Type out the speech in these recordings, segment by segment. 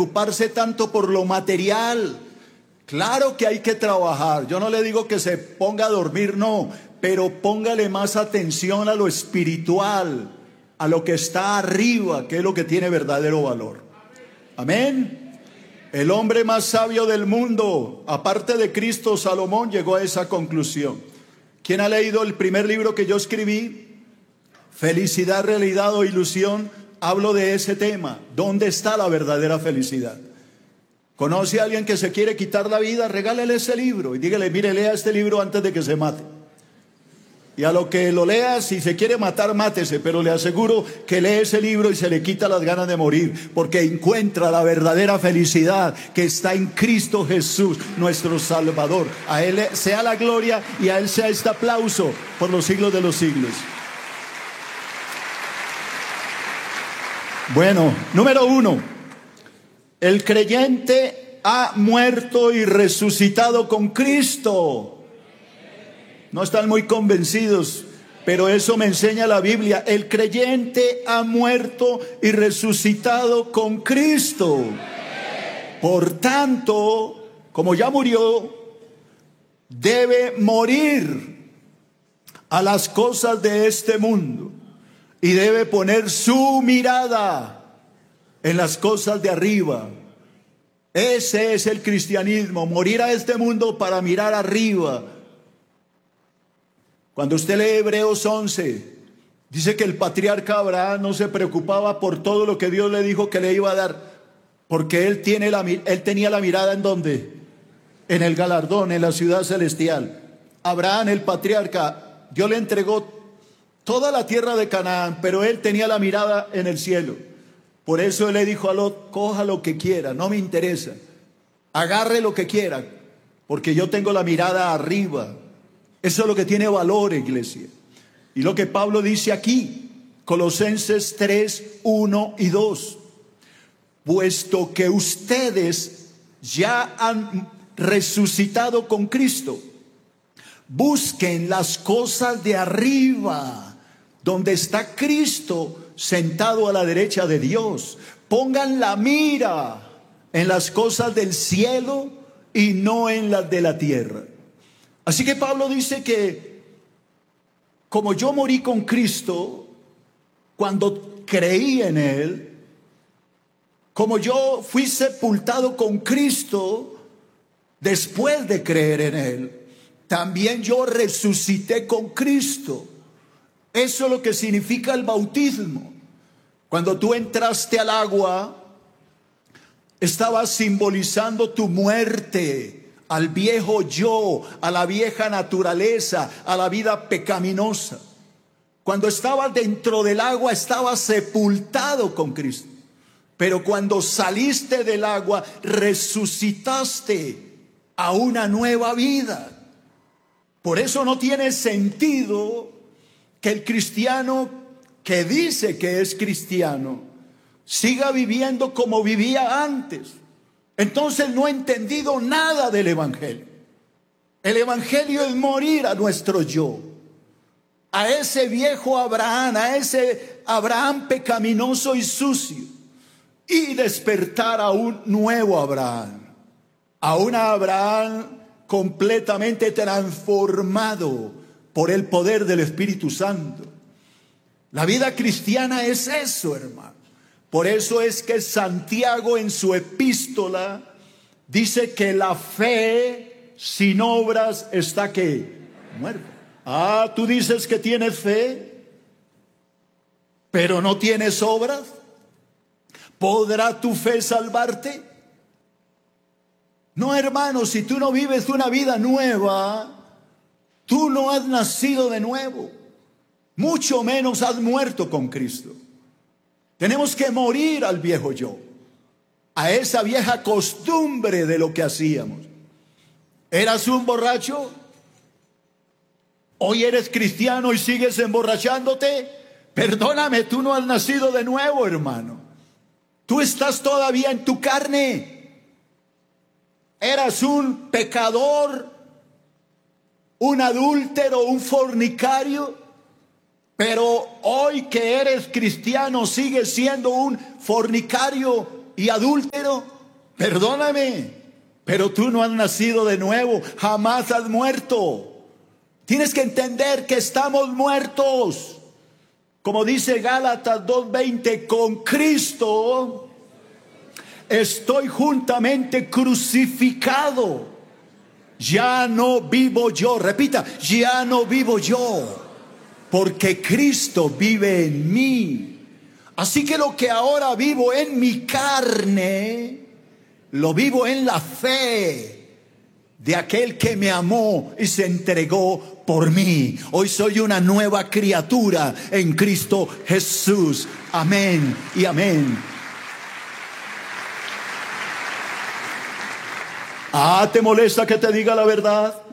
preocuparse tanto por lo material. Claro que hay que trabajar. Yo no le digo que se ponga a dormir, no, pero póngale más atención a lo espiritual, a lo que está arriba, que es lo que tiene verdadero valor. Amén. El hombre más sabio del mundo, aparte de Cristo, Salomón, llegó a esa conclusión. ¿Quién ha leído el primer libro que yo escribí? Felicidad, realidad o ilusión. Hablo de ese tema. ¿Dónde está la verdadera felicidad? ¿Conoce a alguien que se quiere quitar la vida? Regálele ese libro y dígale, mire, lea este libro antes de que se mate. Y a lo que lo lea, si se quiere matar, mátese, pero le aseguro que lee ese libro y se le quita las ganas de morir, porque encuentra la verdadera felicidad que está en Cristo Jesús, nuestro Salvador. A Él sea la gloria y a Él sea este aplauso por los siglos de los siglos. Bueno, número 1. El creyente ha muerto y resucitado con Cristo. No están muy convencidos, pero eso me enseña la Biblia. El creyente ha muerto y resucitado con Cristo. Por tanto, como ya murió, debe morir a las cosas de este mundo y debe poner su mirada en las cosas de arriba. Ese es el cristianismo, morir a este mundo para mirar arriba. Cuando usted lee Hebreos 11, dice que el patriarca Abraham no se preocupaba por todo lo que Dios le dijo que le iba a dar, porque él tenía la mirada ¿en dónde? En el galardón, en la ciudad celestial. Abraham, el patriarca, Dios le entregó toda la tierra de Canaán, pero él tenía la mirada en el cielo. Por eso él le dijo a Lot, coja lo que quiera, no me interesa, agarre lo que quiera, porque yo tengo la mirada arriba. Eso es lo que tiene valor, iglesia. Y lo que Pablo dice aquí, Colosenses 3, 1 y 2. Puesto que ustedes ya han resucitado con Cristo, busquen las cosas de arriba, donde está Cristo sentado a la derecha de Dios. Pongan la mira en las cosas del cielo y no en las de la tierra. Así que Pablo dice que como yo morí con Cristo cuando creí en Él, como yo fui sepultado con Cristo después de creer en Él, también yo resucité con Cristo. Eso es lo que significa el bautismo. Cuando tú entraste al agua, estabas simbolizando tu muerte al viejo yo, a la vieja naturaleza, a la vida pecaminosa. Cuando estabas dentro del agua, estabas sepultado con Cristo. Pero cuando saliste del agua, resucitaste a una nueva vida. Por eso no tiene sentido que el cristiano que dice que es cristiano siga viviendo como vivía antes. Entonces no ha entendido nada del evangelio. El evangelio es morir a nuestro yo, a ese viejo Abraham, a ese Abraham pecaminoso y sucio, y despertar a un nuevo Abraham, a un Abraham completamente transformado por el poder del Espíritu Santo. La vida cristiana es eso, hermano. Por eso es que Santiago en su epístola dice que la fe sin obras está ¿qué? Muerta. Ah, tú dices que tienes fe, pero no tienes obras. ¿Podrá tu fe salvarte? No, hermano, si tú no vives una vida nueva, tú no has nacido de nuevo, mucho menos has muerto con Cristo. Tenemos que morir al viejo yo, a esa vieja costumbre de lo que hacíamos. ¿Eras un borracho? ¿Hoy eres cristiano y sigues emborrachándote? Perdóname, tú no has nacido de nuevo, hermano. Tú estás todavía en tu carne. Eras un pecador, un adúltero, un fornicario. Pero hoy que eres cristiano sigues siendo un fornicario, y adúltero, perdóname, pero tú no has nacido de nuevo, jamás has muerto. Tienes que entender que estamos muertos. Como dice Gálatas 2:20, con Cristo estoy juntamente crucificado. Ya no vivo yo, repita, ya no vivo yo, porque Cristo vive en mí. Así que lo que ahora vivo en mi carne, lo vivo en la fe de aquel que me amó y se entregó por mí. Hoy soy una nueva criatura en Cristo Jesús. Amén y amén. ¿Te molesta que te diga la verdad?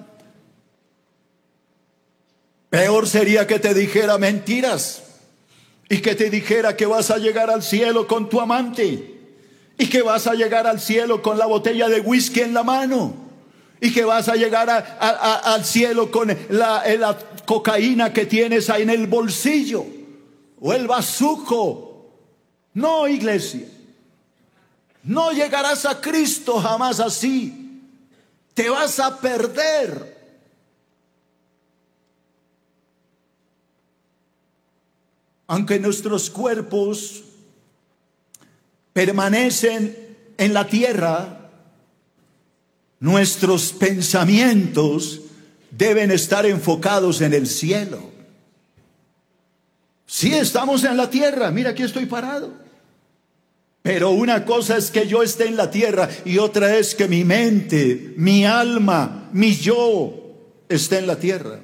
Peor sería que te dijera mentiras y que te dijera que vas a llegar al cielo con tu amante y que vas a llegar al cielo con la botella de whisky en la mano y que vas a llegar al cielo con la cocaína que tienes ahí en el bolsillo o el bazuco. No, iglesia, no llegarás a Cristo jamás así. Te vas a perder. Aunque nuestros cuerpos permanecen en la tierra, nuestros pensamientos deben estar enfocados en el cielo. Sí, estamos en la tierra, mira, aquí estoy parado. Pero una cosa es que yo esté en la tierra y otra es que mi mente, mi alma, mi yo esté en la tierra.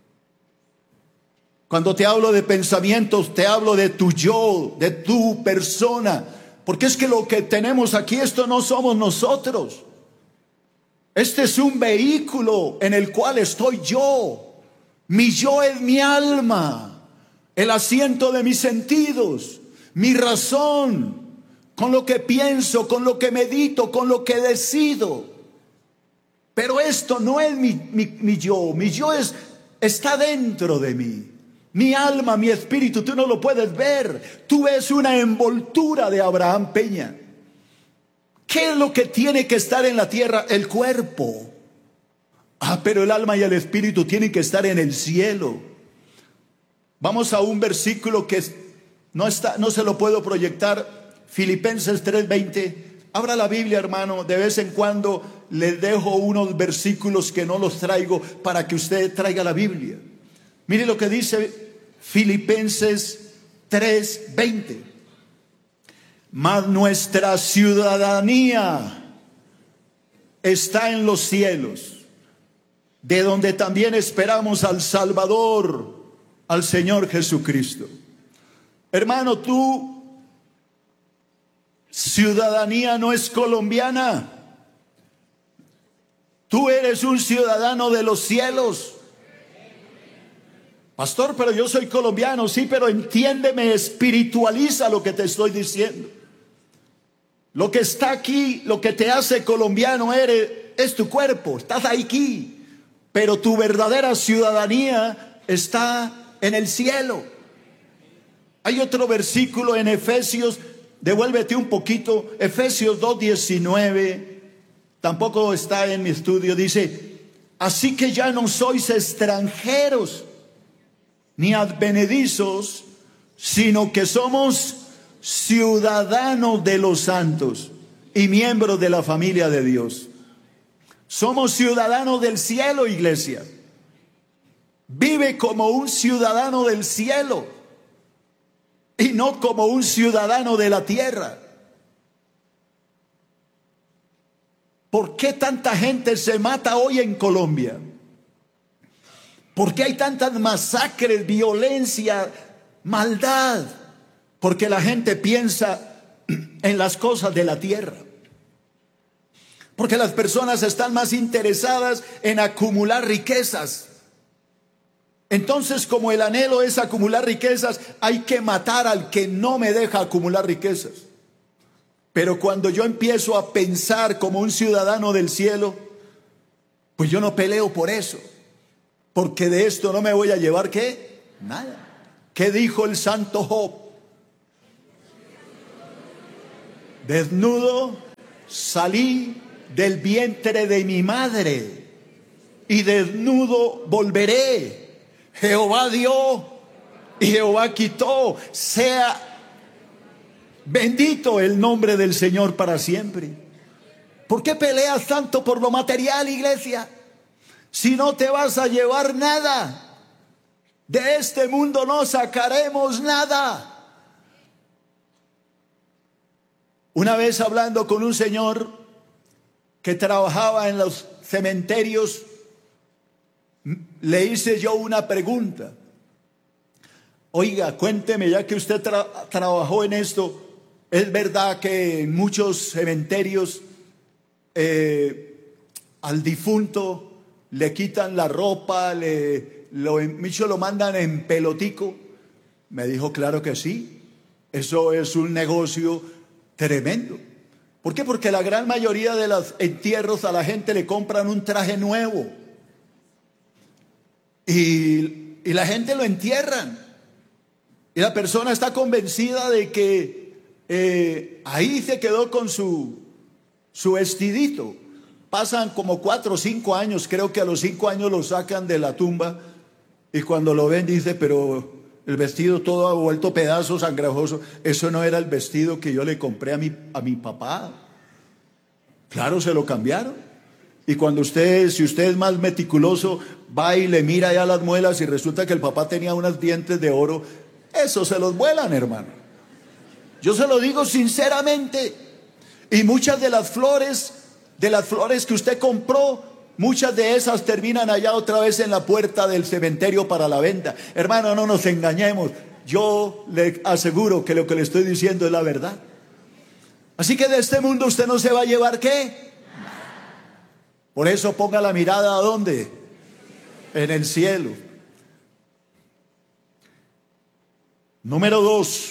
Cuando te hablo de pensamientos, te hablo de tu yo, de tu persona. Porque es que lo que tenemos aquí, esto no somos nosotros. Este es un vehículo en el cual estoy yo. Mi yo es mi alma, el asiento de mis sentidos, mi razón, con lo que pienso, con lo que medito, con lo que decido. Pero esto no es mi yo. Mi yo está dentro de mí. Mi alma, mi espíritu, tú no lo puedes ver. Tú ves una envoltura de Abraham Peña. ¿Qué es lo que tiene que estar en la tierra? El cuerpo. Pero el alma y el espíritu tienen que estar en el cielo. Vamos a un versículo que no se lo puedo proyectar. Filipenses 3:20. Abra la Biblia, hermano. De vez en cuando les dejo unos versículos que no los traigo para que usted traiga la Biblia. Mire lo que dice Filipenses 3:20. Mas nuestra ciudadanía está en los cielos, de donde también esperamos al Salvador, al Señor Jesucristo. Hermano, tu ciudadanía no es colombiana. Tú eres un ciudadano de los cielos. Pastor, pero yo soy colombiano. Sí, pero entiéndeme, espiritualiza lo que te estoy diciendo. Lo que está aquí, lo que te hace colombiano es tu cuerpo. Estás aquí. Pero tu verdadera ciudadanía está en el cielo. Hay otro versículo en Efesios, devuélvete un poquito, Efesios 2:19, tampoco está en mi estudio, dice: así que ya no sois extranjeros ni advenedizos, sino que somos ciudadanos de los santos y miembros de la familia de Dios. Somos ciudadanos del cielo, iglesia. Vive como un ciudadano del cielo y no como un ciudadano de la tierra. ¿Por qué tanta gente se mata hoy en Colombia? ¿Por qué hay tantas masacres, violencia, maldad? Porque la gente piensa en las cosas de la tierra. Porque las personas están más interesadas en acumular riquezas. Entonces, como el anhelo es acumular riquezas, hay que matar al que no me deja acumular riquezas. Pero cuando yo empiezo a pensar como un ciudadano del cielo, pues yo no peleo por eso. Porque de esto no me voy a llevar, ¿qué? Nada. ¿Qué dijo el santo Job? Desnudo salí del vientre de mi madre y desnudo volveré. Jehová dio y Jehová quitó. Sea bendito el nombre del Señor para siempre. ¿Por qué peleas tanto por lo material, iglesia? Si no te vas a llevar nada. De este mundo no sacaremos nada. Una vez hablando con un señor que trabajaba en los cementerios, le hice yo una pregunta. Oiga, cuénteme, ya que usted trabajó en esto, ¿es verdad que en muchos cementerios al difunto le quitan la ropa, muchos lo mandan en pelotico? Me dijo, claro que sí, eso es un negocio tremendo. ¿Por qué? Porque la gran mayoría de los entierros a la gente le compran un traje nuevo y la gente lo entierran y la persona está convencida de que ahí se quedó con su vestidito. Pasan como 4 o 5 años, creo que a los 5 años lo sacan de la tumba y cuando lo ven dice, pero el vestido todo ha vuelto pedazos, sangrajoso. Eso no era el vestido que yo le compré a mi papá. Claro, se lo cambiaron. Y cuando si usted es más meticuloso, va y le mira ya las muelas y resulta que el papá tenía unos dientes de oro, eso se los vuelan, hermano. Yo se lo digo sinceramente. Y muchas de las flores que usted compró, muchas de esas terminan allá otra vez en la puerta del cementerio para la venta. Hermano, no nos engañemos. Yo le aseguro que lo que le estoy diciendo es la verdad. Así que de este mundo usted no se va a llevar ¿qué? Por eso ponga la mirada ¿a dónde? En el cielo. Número 2.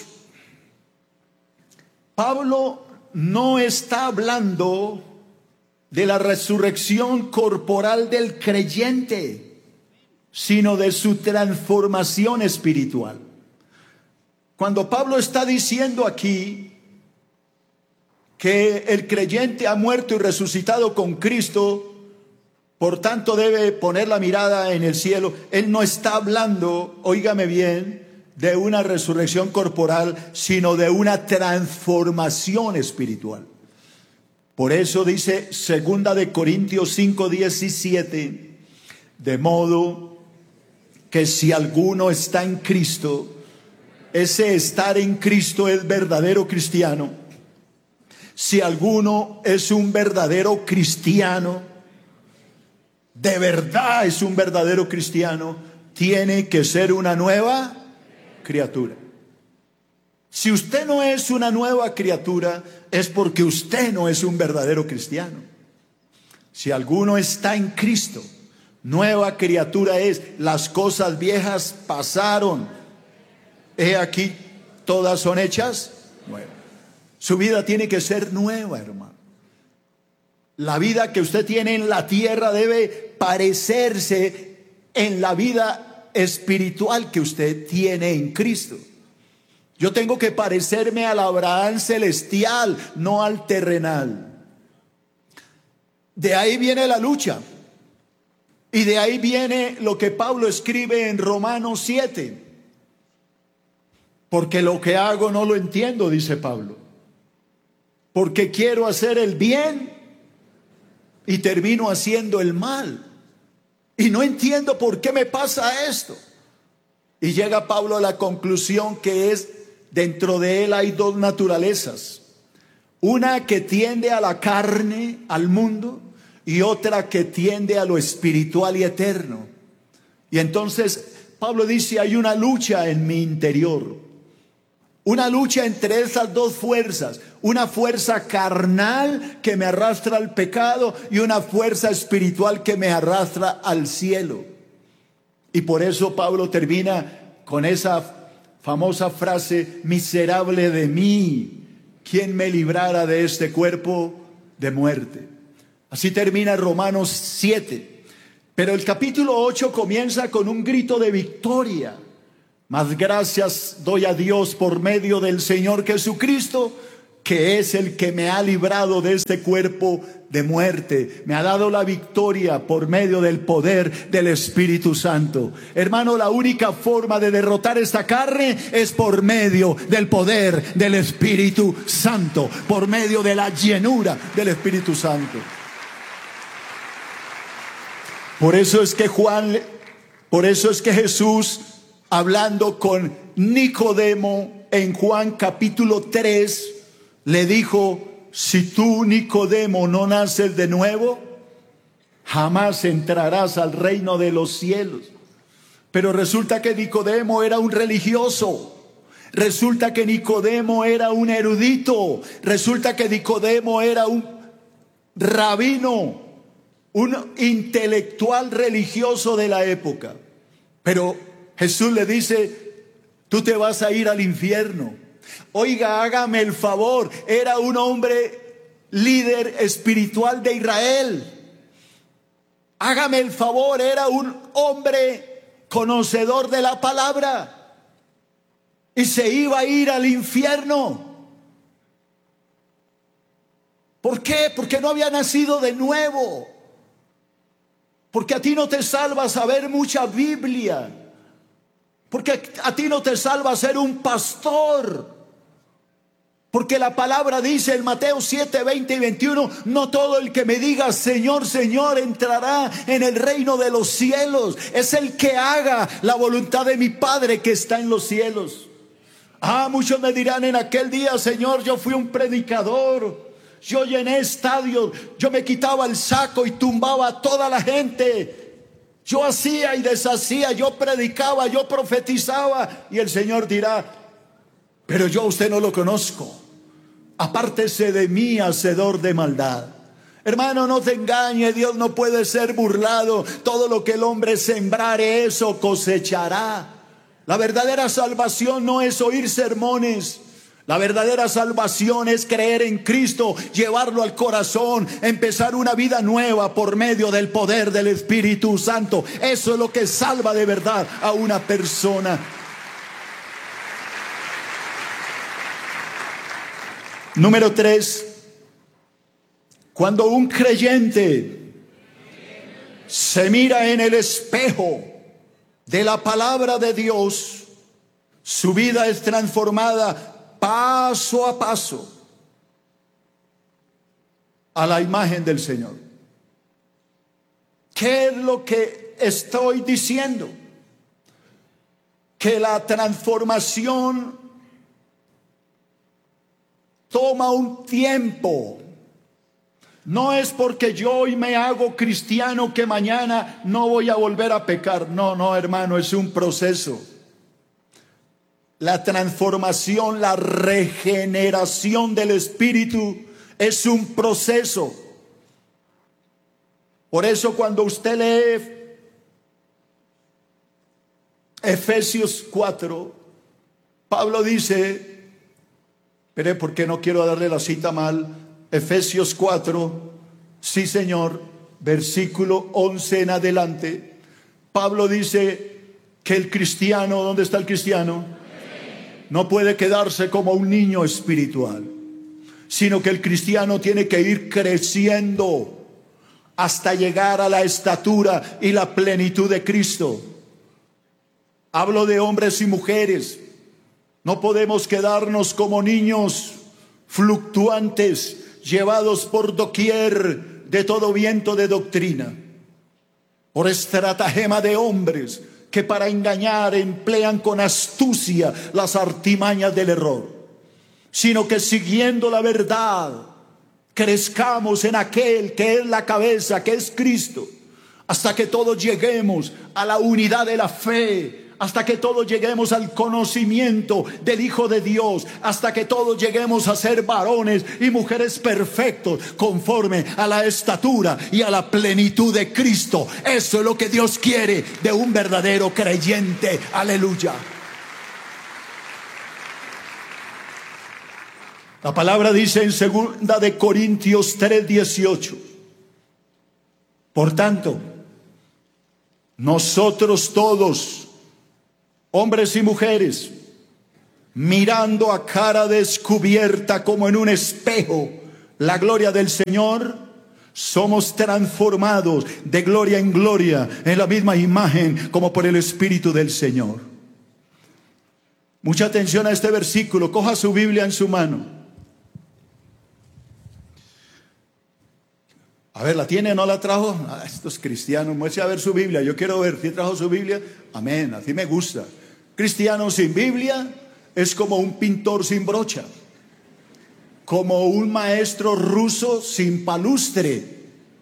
Pablo no está hablando de la resurrección corporal del creyente, sino de su transformación espiritual. Cuando Pablo está diciendo aquí que el creyente ha muerto y resucitado con Cristo, por tanto debe poner la mirada en el cielo, él no está hablando, óigame bien, de una resurrección corporal, sino de una transformación espiritual. Por eso dice 2 de Corintios 5:17, de modo que si alguno está en Cristo, ese estar en Cristo es verdadero cristiano. Si alguno es un verdadero cristiano, de verdad es un verdadero cristiano, tiene que ser una nueva criatura. Si usted no es una nueva criatura, es porque usted no es un verdadero cristiano. Si alguno está en Cristo, nueva criatura es. Las cosas viejas pasaron, he aquí todas son hechas nuevas. Su vida tiene que ser nueva, hermano. La vida que usted tiene en la tierra debe parecerse en la vida espiritual que usted tiene en Cristo. Yo tengo que parecerme al Abraham celestial, no al terrenal. De ahí viene la lucha. Y de ahí viene lo que Pablo escribe en Romanos 7. Porque lo que hago no lo entiendo, dice Pablo. Porque quiero hacer el bien y termino haciendo el mal. Y no entiendo por qué me pasa esto. Y llega Pablo a la conclusión que es, dentro de él hay dos naturalezas. Una que tiende a la carne, al mundo, y otra que tiende a lo espiritual y eterno. Y entonces Pablo dice, hay una lucha en mi interior. Una lucha entre esas dos fuerzas. Una fuerza carnal que me arrastra al pecado y una fuerza espiritual que me arrastra al cielo. Y por eso Pablo termina con esa famosa frase, miserable de mí, ¿quién me librara de este cuerpo de muerte? Así termina Romanos 7. Pero el capítulo 8 comienza con un grito de victoria. Mas gracias doy a Dios por medio del Señor Jesucristo, que es el que me ha librado de este cuerpo de muerte. Me ha dado la victoria por medio del poder del Espíritu Santo. Hermano, la única forma de derrotar esta carne es por medio del poder del Espíritu Santo, por medio de la llenura del Espíritu Santo. Por eso es que Jesús, hablando con Nicodemo en Juan capítulo 3, le dijo: si tú, Nicodemo, no naces de nuevo, jamás entrarás al reino de los cielos. Pero resulta que Nicodemo era un religioso. Resulta que Nicodemo era un erudito. Resulta que Nicodemo era un rabino, un intelectual religioso de la época. Pero Jesús le dice: tú te vas a ir al infierno. Oiga, hágame el favor, era un hombre líder espiritual de Israel. Hágame el favor, era un hombre conocedor de la palabra. Y se iba a ir al infierno. ¿Por qué? Porque no había nacido de nuevo. Porque a ti no te salva saber mucha Biblia. Porque a ti no te salva ser un pastor. Porque la palabra dice en Mateo 7, 20 y 21, no todo el que me diga Señor, Señor entrará en el reino de los cielos. Es el que haga la voluntad de mi Padre que está en los cielos. Muchos me dirán en aquel día: Señor, yo fui un predicador, yo llené estadios, yo me quitaba el saco y tumbaba a toda la gente, yo hacía y deshacía, yo predicaba, yo profetizaba. Y el Señor dirá: pero yo a usted no lo conozco, apártese de mí, hacedor de maldad. Hermano, no te engañe, Dios no puede ser burlado. Todo lo que el hombre sembrare, eso cosechará. La verdadera salvación no es oír sermones. La verdadera salvación es creer en Cristo, llevarlo al corazón, empezar una vida nueva por medio del poder del Espíritu Santo. Eso es lo que salva de verdad a una persona. Número 3. Cuando un creyente se mira en el espejo de la palabra de Dios, su vida es transformada paso a paso a la imagen del Señor. ¿Qué es lo que estoy diciendo? Que la transformación toma un tiempo. No es porque yo hoy me hago cristiano que mañana no voy a volver a pecar. No, hermano, es un proceso. La transformación, la regeneración del espíritu es un proceso. Por eso cuando usted lee Efesios 4, Pablo dice, pero ¿por qué no quiero darle la cita mal? Efesios 4, sí señor, versículo 11 en adelante. Pablo dice que el cristiano, ¿dónde está el cristiano? No puede quedarse como un niño espiritual, sino que el cristiano tiene que ir creciendo hasta llegar a la estatura y la plenitud de Cristo. Hablo de hombres y mujeres. No podemos quedarnos como niños fluctuantes, llevados por doquier de todo viento de doctrina, por estratagema de hombres que para engañar emplean con astucia las artimañas del error, sino que siguiendo la verdad crezcamos en aquel que es la cabeza, que es Cristo, hasta que todos lleguemos a la unidad de la fe, hasta que todos lleguemos al conocimiento del Hijo de Dios, hasta que todos lleguemos a ser varones y mujeres perfectos conforme a la estatura y a la plenitud de Cristo. Eso es lo que Dios quiere de un verdadero creyente. Aleluya. La palabra dice en 2 de Corintios 3:18: por tanto, nosotros todos, hombres y mujeres, mirando a cara descubierta como en un espejo la gloria del Señor, somos transformados de gloria en gloria en la misma imagen como por el Espíritu del Señor. Mucha atención a este versículo. Coja su Biblia en su mano. A ver, ¿la tiene o no la trajo? Estos cristianos, muestre a ver su Biblia. Yo quiero ver si trajo su Biblia. Amén, así me gusta. Cristiano sin Biblia es como un pintor sin brocha, como un maestro ruso sin palustre.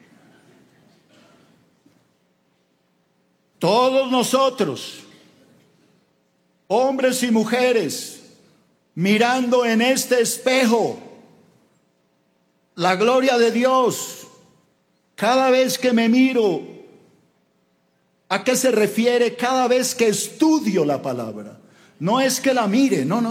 Todos nosotros, hombres y mujeres, mirando en este espejo la gloria de Dios. Cada vez que me miro, ¿a qué se refiere? Cada vez que estudio la palabra. No es que la mire, no.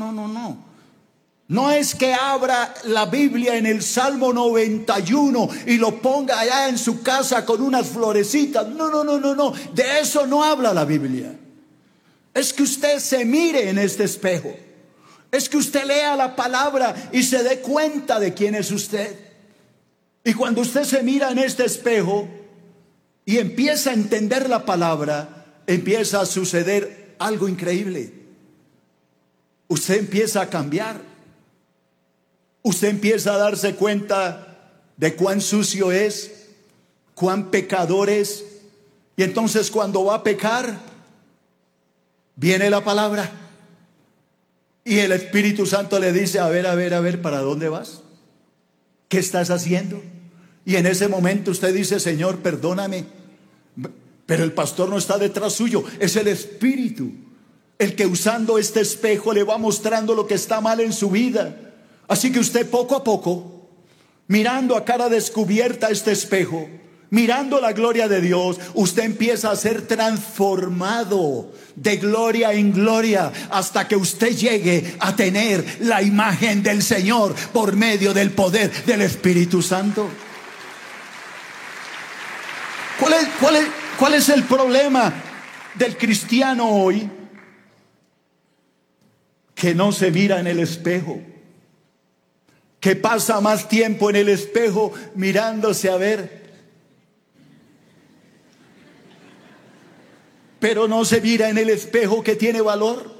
No es que abra la Biblia en el Salmo 91 y lo ponga allá en su casa con unas florecitas. No. De eso no habla la Biblia. Es que usted se mire en este espejo. Es que usted lea la palabra y se dé cuenta de quién es usted. Y cuando usted se mira en este espejo y empieza a entender la palabra, empieza a suceder algo increíble. Usted empieza a cambiar. Usted empieza a darse cuenta de cuán sucio es, cuán pecador es. Y entonces cuando va a pecar, viene la palabra. Y el Espíritu Santo le dice, a ver, ¿para dónde vas? ¿Qué estás haciendo? Y en ese momento usted dice, Señor, perdóname. Pero el pastor no está detrás suyo, es el Espíritu el que usando este espejo le va mostrando lo que está mal en su vida. Así que usted poco a poco, mirando a cara descubierta este espejo, mirando la gloria de Dios, usted empieza a ser transformado de gloria en gloria hasta que usted llegue a tener la imagen del Señor por medio del poder del Espíritu Santo. ¿Cuál es el problema del cristiano hoy? Que no se mira en el espejo, que pasa más tiempo en el espejo mirándose a ver, pero no se mira en el espejo que tiene valor.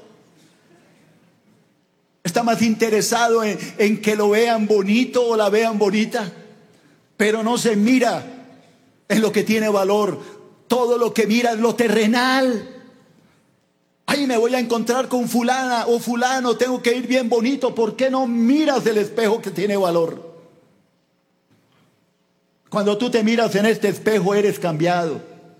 Está más interesado en que lo vean bonito o la vean bonita, pero no se mira en lo que tiene valor. Todo lo que mira es lo terrenal. Ahí me voy a encontrar con fulana o fulano, tengo que ir bien bonito. ¿Por qué no miras el espejo que tiene valor? Cuando tú te miras en este espejo eres cambiado.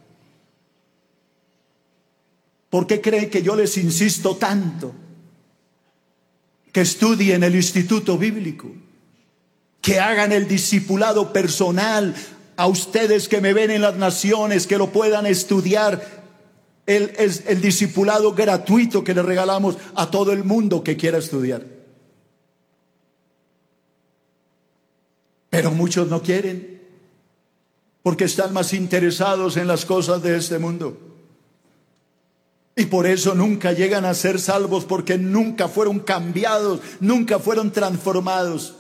¿Por qué creen que yo les insisto tanto que estudien el instituto bíblico? Que hagan el discipulado personal. A ustedes que me ven en las naciones, que lo puedan estudiar. El discipulado gratuito que le regalamos a todo el mundo que quiera estudiar. Pero muchos no quieren, porque están más interesados en las cosas de este mundo. Y por eso nunca llegan a ser salvos, porque nunca fueron cambiados, nunca fueron transformados.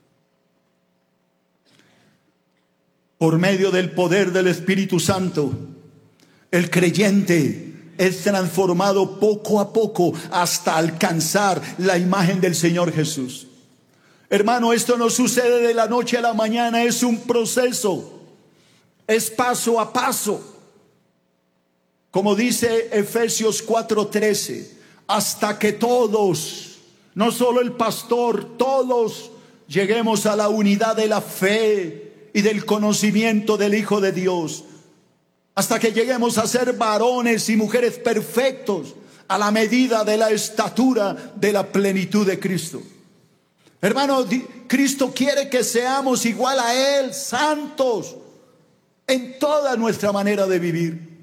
Por medio del poder del Espíritu Santo, el creyente es transformado poco a poco hasta alcanzar la imagen del Señor Jesús. Hermano, esto no sucede de la noche a la mañana, es un proceso, es paso a paso. Como dice Efesios 4:13, hasta que todos, no solo el pastor, todos lleguemos a la unidad de la fe y del conocimiento del Hijo de Dios, hasta que lleguemos a ser varones y mujeres perfectos a la medida de la estatura de la plenitud de Cristo. Hermano, Cristo quiere que seamos igual a Él, santos en toda nuestra manera de vivir.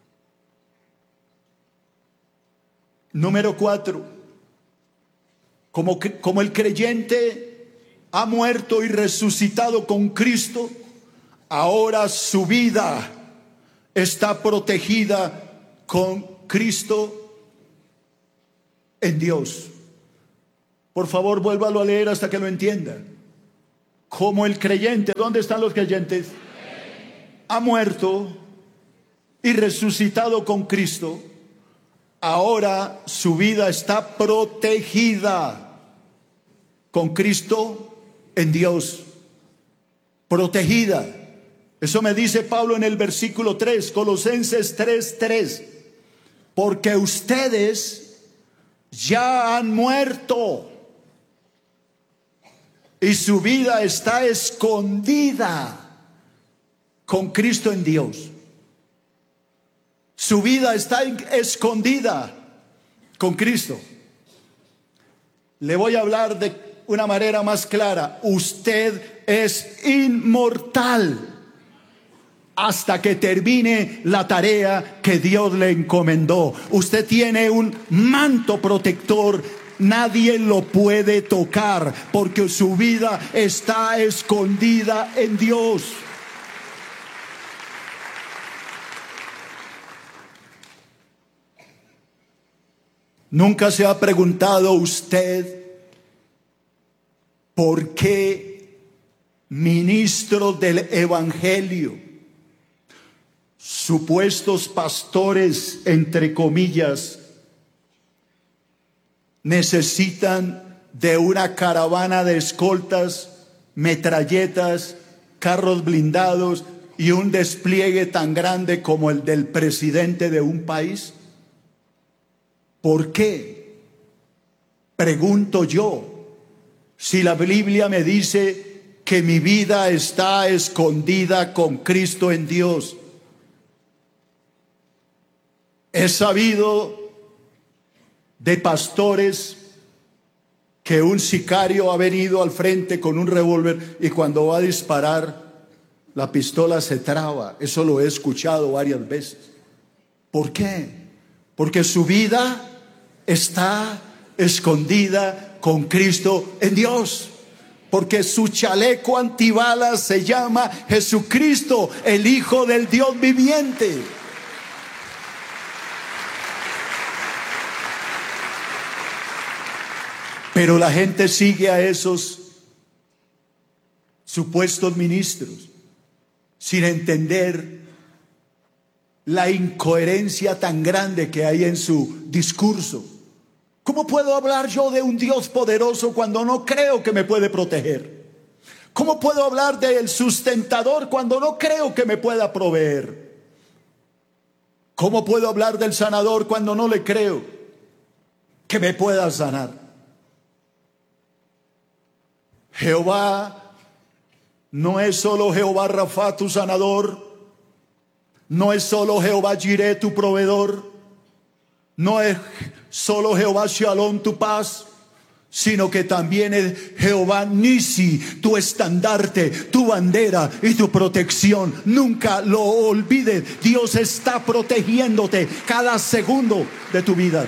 Número 4, como el creyente ha muerto y resucitado con Cristo, ahora su vida está protegida con Cristo en Dios. Por favor, vuélvalo a leer hasta que lo entienda. Como el creyente, ¿dónde están los creyentes? Ha muerto y resucitado con Cristo. Ahora su vida está protegida con Cristo en Dios. Protegida. Eso me dice Pablo en el versículo 3, Colosenses 3:3. Porque ustedes ya han muerto y su vida está escondida con Cristo en Dios. Su vida está escondida con Cristo. Le voy a hablar de una manera más clara. Usted es inmortal hasta que termine la tarea que Dios le encomendó. Usted tiene un manto protector. Nadie lo puede tocar porque su vida está escondida en Dios. ¿Nunca se ha preguntado usted por qué ministros del Evangelio, supuestos pastores, entre comillas, necesitan de una caravana de escoltas, metralletas, carros blindados y un despliegue tan grande como el del presidente de un país? ¿Por qué? Pregunto yo, si la Biblia me dice que mi vida está escondida con Cristo en Dios. He sabido de pastores que un sicario ha venido al frente con un revólver y cuando va a disparar, la pistola se traba. Eso lo he escuchado varias veces. ¿Por qué? Porque su vida está escondida con Cristo en Dios. Porque su chaleco antibalas se llama Jesucristo, el Hijo del Dios viviente. Pero la gente sigue a esos supuestos ministros sin entender la incoherencia tan grande que hay en su discurso. ¿Cómo puedo hablar yo de un Dios poderoso cuando no creo que me puede proteger? ¿Cómo puedo hablar del sustentador cuando no creo que me pueda proveer? ¿Cómo puedo hablar del sanador cuando no le creo que me pueda sanar? Jehová no es solo Jehová Rafa, tu sanador. No es solo Jehová Jireh, tu proveedor. No es solo Jehová Shalom, tu paz, sino que también es Jehová Nisi, tu estandarte, tu bandera y tu protección. Nunca lo olvides. Dios está protegiéndote cada segundo de tu vida.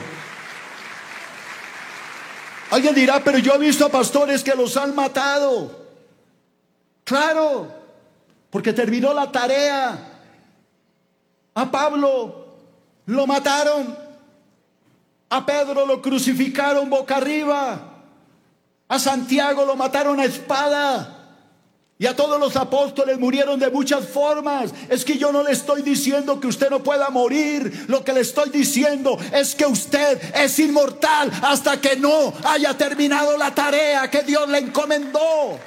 Alguien dirá, pero yo he visto a pastores que los han matado. Claro, porque terminó la tarea. A Pablo lo mataron. A Pedro lo crucificaron boca arriba. A Santiago lo mataron a espada. Y a todos los apóstoles murieron de muchas formas. Es que yo no le estoy diciendo que usted no pueda morir. Lo que le estoy diciendo es que usted es inmortal hasta que no haya terminado la tarea que Dios le encomendó.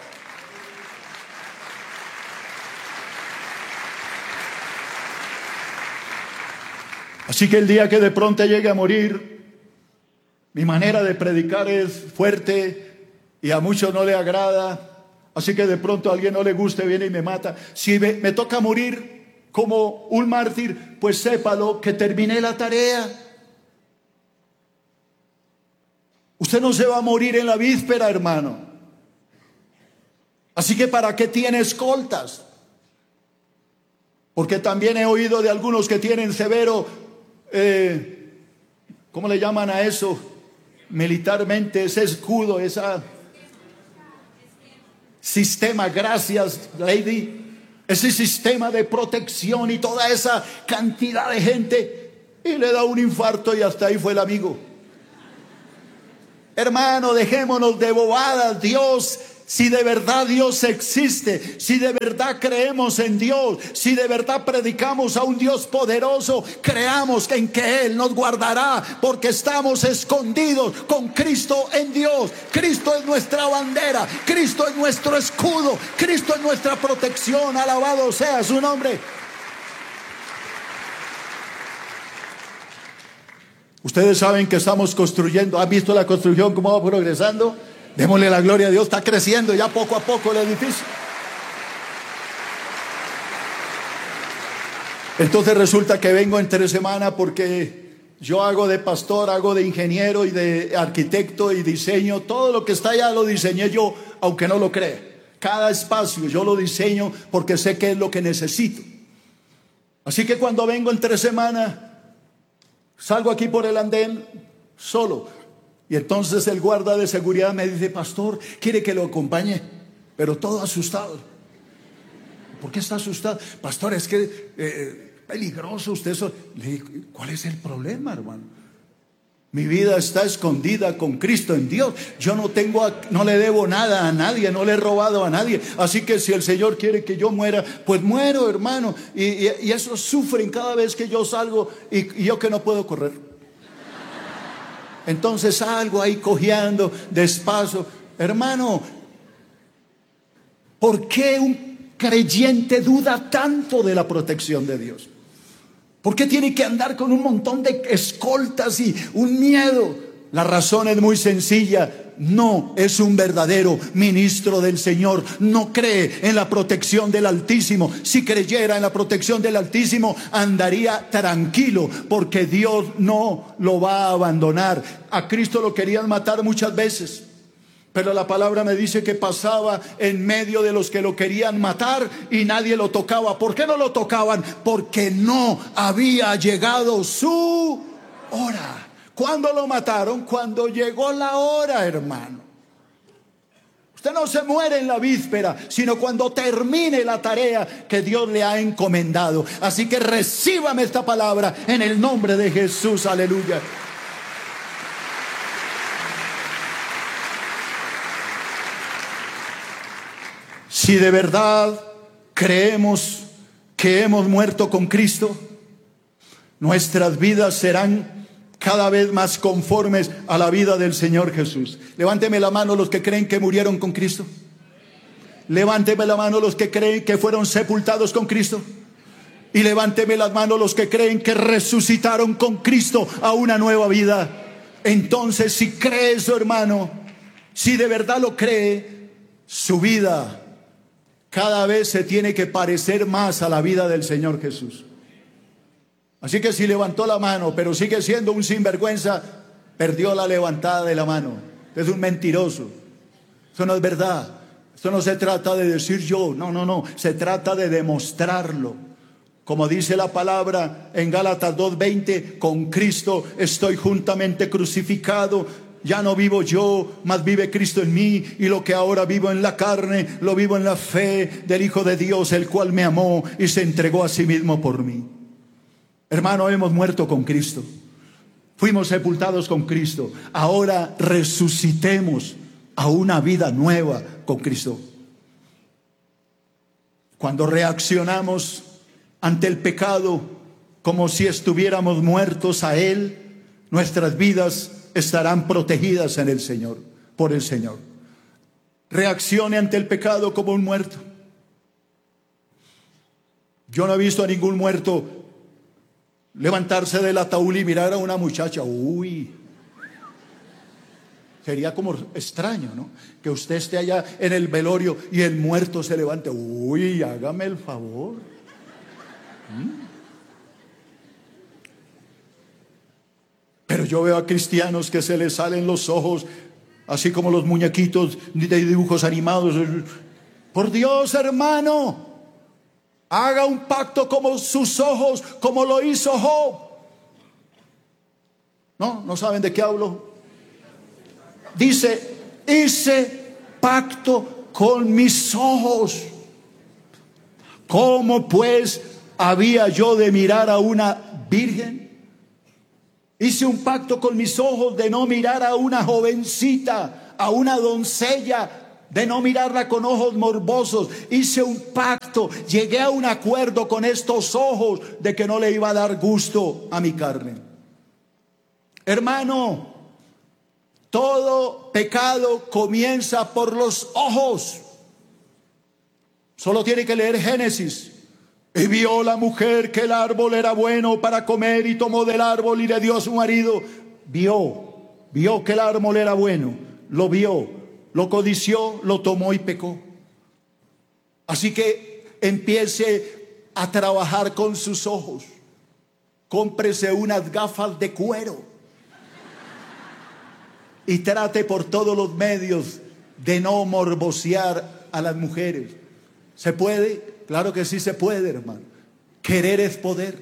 Así que el día que de pronto llegue a morir, mi manera de predicar es fuerte y a muchos no le agrada. Así que de pronto a alguien no le guste, viene y me mata. Si me toca morir como un mártir, pues sépalo que terminé la tarea. Usted no se va a morir en la víspera, hermano. Así que ¿para qué tiene escoltas? Porque también he oído de algunos que tienen severo, ¿cómo le llaman a eso? Militarmente, ese escudo, esa sistema, gracias Lady, ese sistema de protección y toda esa cantidad de gente, y le da un infarto y hasta ahí fue el amigo. Hermano, dejémonos de bobadas. Dios, si de verdad Dios existe, si de verdad creemos en Dios, si de verdad predicamos a un Dios poderoso, creamos en que Él nos guardará, porque estamos escondidos con Cristo en Dios. Cristo es nuestra bandera, Cristo es nuestro escudo, Cristo es nuestra protección. Alabado sea su nombre. Ustedes saben que estamos construyendo. ¿Han visto la construcción cómo va progresando? Démosle la gloria a Dios. Está creciendo ya poco a poco el edificio. Entonces resulta que vengo entre semana porque yo hago de pastor, hago de ingeniero y de arquitecto y diseño. Todo lo que está allá lo diseñé yo, aunque no lo crea. Cada espacio yo lo diseño porque sé que es lo que necesito. Así que cuando vengo entre semana, salgo aquí por el andén solo. Y entonces el guarda de seguridad me dice: pastor, ¿quiere que lo acompañe? Pero todo asustado. ¿Por qué está asustado? Pastor, es que peligroso usted. Le digo: ¿cuál es el problema, hermano? Mi vida está escondida con Cristo en Dios. Yo no le debo nada a nadie, no le he robado a nadie. Así que si el Señor quiere que yo muera, pues muero, hermano. Y eso sufren cada vez que yo salgo y yo que no puedo correr. Entonces salgo ahí cojeando despacio. Hermano, ¿por qué un creyente duda tanto de la protección de Dios? ¿Por qué tiene que andar con un montón de escoltas y un miedo? La razón es muy sencilla: no es un verdadero ministro del Señor. No cree en la protección del Altísimo. Si creyera en la protección del Altísimo, andaría tranquilo, porque Dios no lo va a abandonar. A Cristo lo querían matar muchas veces, pero la palabra me dice que pasaba en medio de los que lo querían matar y nadie lo tocaba. ¿Por qué no lo tocaban? Porque no había llegado su hora. ¿Cuándo lo mataron? Cuando llegó la hora, hermano. Usted no se muere en la víspera, sino cuando termine la tarea que Dios le ha encomendado. Así que recíbame esta palabra en el nombre de Jesús. Aleluya. Si de verdad creemos que hemos muerto con Cristo, nuestras vidas serán cada vez más conformes a la vida del Señor Jesús. Levánteme la mano los que creen que murieron con Cristo. Levánteme la mano los que creen que fueron sepultados con Cristo. Y levánteme las manos los que creen que resucitaron con Cristo a una nueva vida. Entonces, si cree eso, hermano, si de verdad lo cree, su vida cada vez se tiene que parecer más a la vida del Señor Jesús. Así que si levantó la mano, pero sigue siendo un sinvergüenza, perdió la levantada de la mano. Es un mentiroso. Eso no es verdad. Esto no se trata de decir yo. No. Se trata de demostrarlo. Como dice la palabra en Gálatas 2:20, con Cristo estoy juntamente crucificado. Ya no vivo yo, mas vive Cristo en mí. Y lo que ahora vivo en la carne, lo vivo en la fe del Hijo de Dios, el cual me amó y se entregó a sí mismo por mí. Hermano, hemos muerto con Cristo. Fuimos sepultados con Cristo. Ahora resucitemos a una vida nueva con Cristo. Cuando reaccionamos ante el pecado como si estuviéramos muertos a Él, nuestras vidas estarán protegidas en el Señor, por el Señor. Reaccione ante el pecado como un muerto. Yo no he visto a ningún muerto levantarse del ataúd y mirar a una muchacha. Uy, sería como extraño, ¿no? Que usted esté allá en el velorio y el muerto se levante. Uy, hágame el favor. Pero yo veo a cristianos que se les salen los ojos, así como los muñequitos de dibujos animados. Por Dios, hermano, haga un pacto como sus ojos, como lo hizo Job. ¿No saben de qué hablo? Dice: hice pacto con mis ojos. ¿Cómo pues había yo de mirar a una virgen? Hice un pacto con mis ojos de no mirar a una jovencita, a una doncella, de no mirarla con ojos morbosos. Hice un pacto, llegué a un acuerdo con estos ojos de que no le iba a dar gusto a mi carne. Hermano, todo pecado comienza por los ojos. Solo tiene que leer Génesis. Y vio la mujer que el árbol era bueno para comer y tomó del árbol y le dio a su marido. Vio que el árbol era bueno, lo vio, lo codició, lo tomó y pecó. Así que empiece a trabajar con sus ojos. Cómprese unas gafas de cuero y trate por todos los medios de no morbosear a las mujeres. ¿Se puede? Claro que sí se puede, hermano. Querer es poder.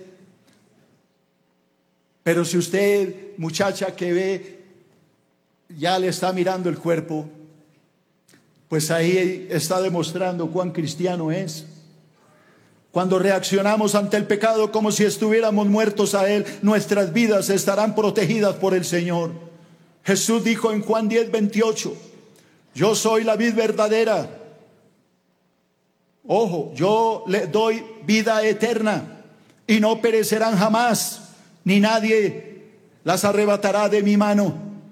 Pero si usted, muchacha que ve, ya le está mirando el cuerpo, pues ahí está demostrando cuán cristiano es. Cuando reaccionamos ante el pecado como si estuviéramos muertos a él, nuestras vidas estarán protegidas por el Señor. Jesús dijo en Juan 10:28, yo soy la vid verdadera. Ojo, yo le doy vida eterna y no perecerán jamás, ni nadie las arrebatará de mi mano.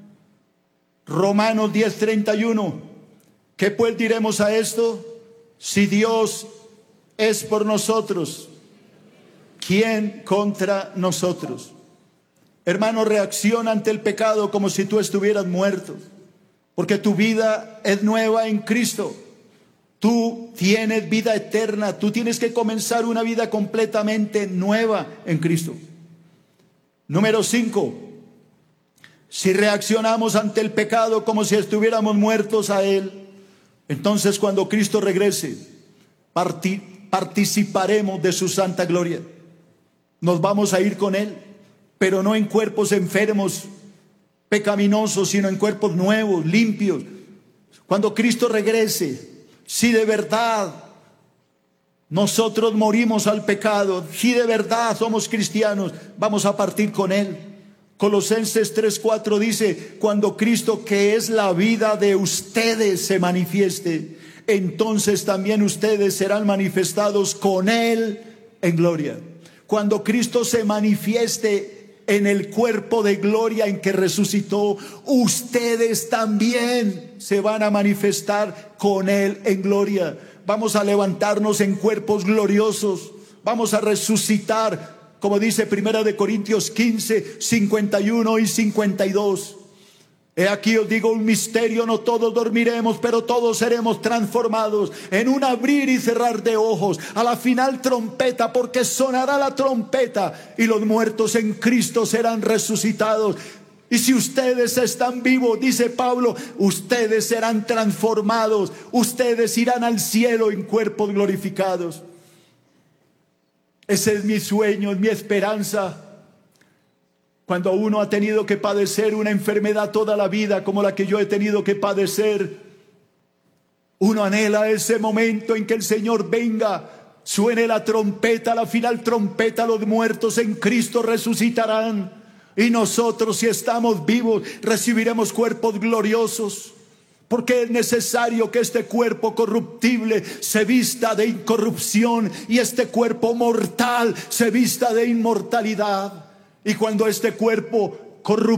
Romanos 10:31. ¿Qué pues diremos a esto? Si Dios es por nosotros, ¿quién contra nosotros? Hermano, reacciona ante el pecado como si tú estuvieras muerto, porque tu vida es nueva en Cristo. Tú tienes vida eterna. Tú tienes que comenzar una vida completamente nueva en Cristo. Número 5. Si reaccionamos ante el pecado como si estuviéramos muertos a él, entonces cuando Cristo regrese, participaremos de su santa gloria. Nos vamos a ir con él, pero no en cuerpos enfermos, pecaminosos, sino en cuerpos nuevos, limpios. Cuando Cristo regrese, si de verdad nosotros morimos al pecado, si de verdad somos cristianos, vamos a partir con él. Colosenses 3:4 dice, cuando Cristo, que es la vida de ustedes, se manifieste, entonces también ustedes serán manifestados con él en gloria. Cuando Cristo se manifieste en el cuerpo de gloria en que resucitó, ustedes también se van a manifestar con él en gloria. Vamos a levantarnos en cuerpos gloriosos, vamos a resucitar, como dice 1 Corintios 15, 51 y 52. He aquí os digo un misterio, no todos dormiremos, pero todos seremos transformados en un abrir y cerrar de ojos, a la final trompeta, porque sonará la trompeta y los muertos en Cristo serán resucitados. Y si ustedes están vivos, dice Pablo, ustedes serán transformados, ustedes irán al cielo en cuerpos glorificados. Ese es mi sueño, es mi esperanza. Cuando uno ha tenido que padecer una enfermedad toda la vida como la que yo he tenido que padecer, uno anhela ese momento en que el Señor venga, suene la trompeta, la final trompeta, los muertos en Cristo resucitarán. Y nosotros, si estamos vivos, recibiremos cuerpos gloriosos. Porque es necesario que este cuerpo corruptible se vista de incorrupción y este cuerpo mortal se vista de inmortalidad. Y cuando este cuerpo corruptible